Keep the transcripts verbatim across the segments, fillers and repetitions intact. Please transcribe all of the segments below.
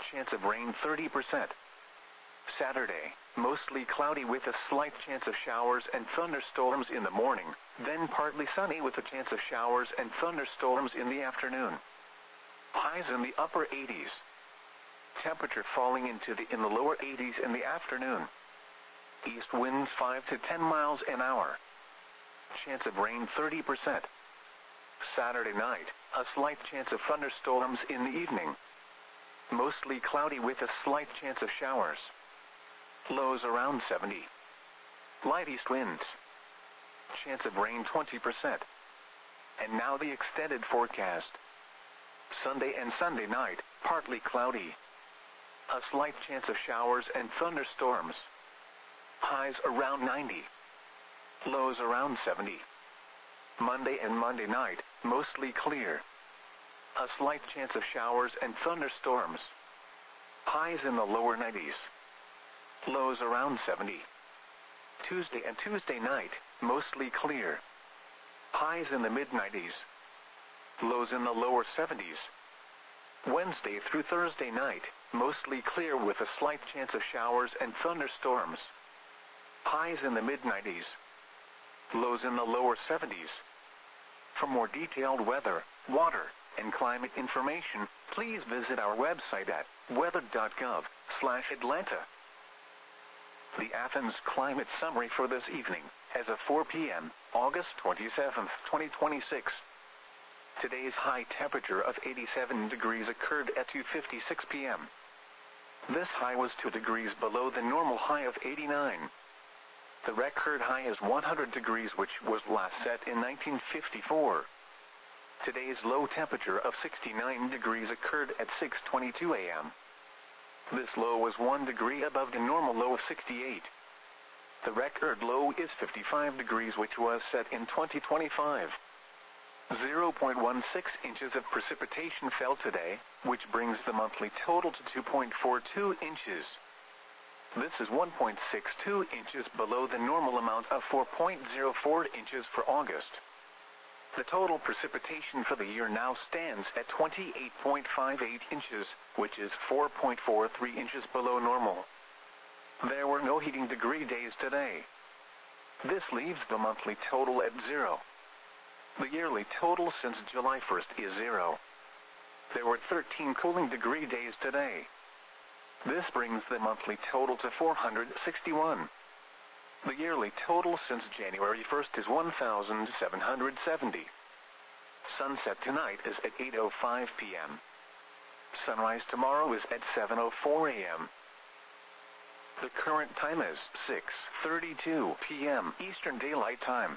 chance of rain thirty percent. Saturday, mostly cloudy with a slight chance of showers and thunderstorms in the morning, then partly sunny with a chance of showers and thunderstorms in the afternoon. Highs in the upper eighties. Temperature falling into the in the lower eighties in the afternoon. East winds five to ten miles an hour. Chance of rain thirty percent. Saturday night, a slight chance of thunderstorms in the evening. Mostly cloudy with a slight chance of showers. Lows around seventy. Light east winds. Chance of rain twenty percent. And now the extended forecast. Sunday and Sunday night, partly cloudy. A slight chance of showers and thunderstorms. Highs around ninety. Lows around seventy. Monday and Monday night, mostly clear. A slight chance of showers and thunderstorms. Highs in the lower nineties. Lows around seventy. Tuesday and Tuesday night, mostly clear. Highs in the mid nineties. Lows in the lower seventies. Wednesday through Thursday night, mostly clear with a slight chance of showers and thunderstorms. Highs in the mid nineties. Lows in the lower seventies. For more detailed weather, water, and climate information, please visit our website at weather dot gov slash Atlanta. The Athens Climate Summary for this evening, as of four p m, August twenty-seventh, twenty twenty-six. Today's high temperature of eighty-seven degrees occurred at two fifty-six p m This high was two degrees below the normal high of eighty-nine. The record high is one hundred degrees, which was last set in nineteen fifty-four. Today's low temperature of sixty-nine degrees occurred at six twenty-two a m This low was one degree above the normal low of sixty-eight. The record low is fifty-five degrees, which was set in twenty twenty-five. zero point one six inches of precipitation fell today, which brings the monthly total to two point four two inches. This is one point six two inches below the normal amount of four point zero four inches for August. The total precipitation for the year now stands at twenty-eight point five eight inches, which is four point four three inches below normal. There were no heating degree days today. This leaves the monthly total at zero. The yearly total since July first is zero. There were thirteen cooling degree days today. This brings the monthly total to four hundred sixty-one. The yearly total since January first is one thousand seven hundred seventy. Sunset tonight is at eight oh five p m Sunrise tomorrow is at seven oh four a m The current time is six thirty-two p m Eastern Daylight Time.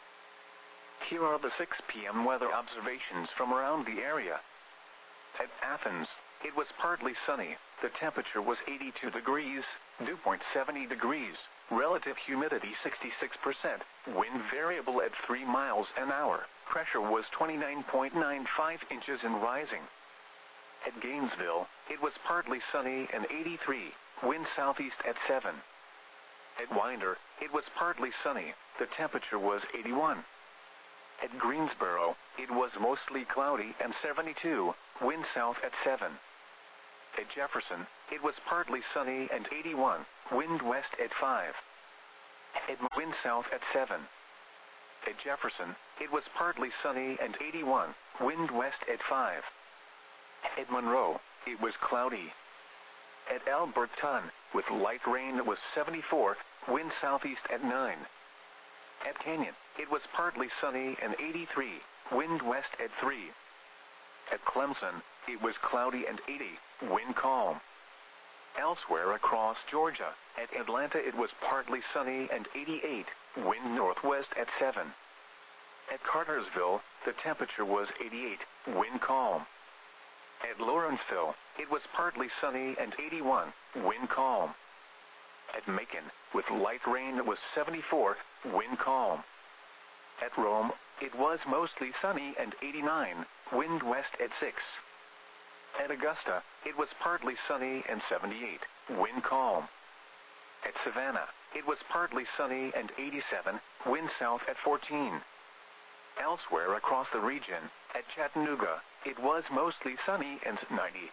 Here are the six p m weather observations from around the area. At Athens, it was partly sunny. The temperature was eighty-two degrees, dew point seventy degrees, relative humidity sixty-six percent, wind variable at three miles an hour, pressure was twenty-nine point nine five inches and rising. At Gainesville, it was partly sunny and eighty-three, wind southeast at seven. At Winder, it was partly sunny, the temperature was eighty-one. At Greensboro, it was mostly cloudy and seventy-two, wind south at seven. At Jefferson, it was partly sunny and eighty-one, wind west at five. At wind south at seven. At Jefferson, it was partly sunny and eighty-one, wind west at five. At Monroe, it was cloudy. At Alberton, with light rain, it was seventy-four, wind southeast at nine. At Canyon, it was partly sunny and eighty-three, wind west at three. At Clemson, it was cloudy and eighty, wind calm. Elsewhere across Georgia, at Atlanta it was partly sunny and eighty-eight, wind northwest at seven. At Cartersville, the temperature was eighty-eight, wind calm. At Lawrenceville, it was partly sunny and eighty-one, wind calm. At Macon, with light rain, it was seventy-four, wind calm. At Rome, it was mostly sunny and eighty-nine, wind west at six. At Augusta, it was partly sunny and seventy-eight, wind calm. At Savannah, it was partly sunny and eighty-seven, wind south at fourteen. Elsewhere across the region, at Chattanooga, it was mostly sunny and ninety,